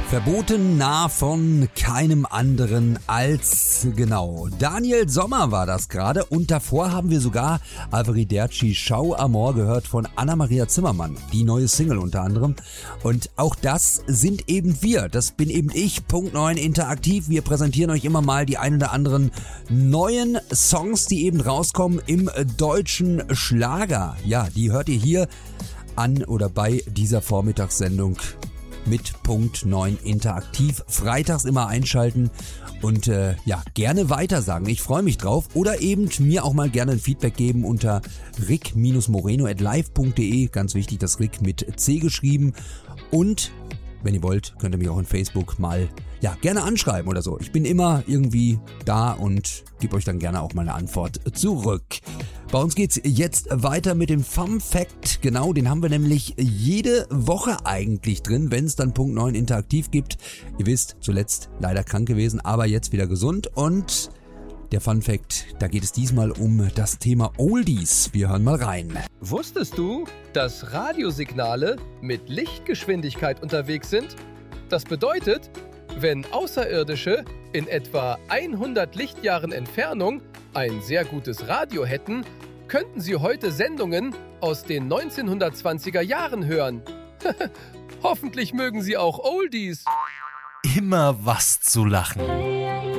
Verboten nah von keinem anderen als, genau, Daniel Sommer war das gerade. Und davor haben wir sogar Arrivederci Ciao Amor gehört von Anna-Maria Zimmermann, die neue Single unter anderem. Und auch das sind eben wir, das bin eben ich, Punkt 9 Interaktiv. Wir präsentieren euch immer mal die ein oder anderen neuen Songs, die eben rauskommen im deutschen Schlager. Ja, die hört ihr hier an oder bei dieser Vormittagssendung mit Punkt 9 Interaktiv. Freitags immer einschalten und ja, gerne weitersagen. Ich freue mich drauf. Oder eben mir auch mal gerne ein Feedback geben unter rick-moreno@live.de. Ganz wichtig, das Rick mit C geschrieben. Und wenn ihr wollt, könnt ihr mich auch in Facebook mal gerne anschreiben oder so. Ich bin immer irgendwie da und gebe euch dann gerne auch mal eine Antwort zurück. Bei uns geht's jetzt weiter mit dem Fun Fact. Genau, den haben wir nämlich jede Woche eigentlich drin, wenn es dann Punkt 9 Interaktiv gibt. Ihr wisst, zuletzt leider krank gewesen, aber jetzt wieder gesund. Und der Fun Fact, da geht es diesmal um das Thema Oldies. Wir hören mal rein. Wusstest du, dass Radiosignale mit Lichtgeschwindigkeit unterwegs sind? Das bedeutet, wenn Außerirdische in etwa 100 Lichtjahren Entfernung ein sehr gutes Radio hätten, könnten sie heute Sendungen aus den 1920er Jahren hören. Hoffentlich mögen sie auch Oldies. Immer was zu lachen.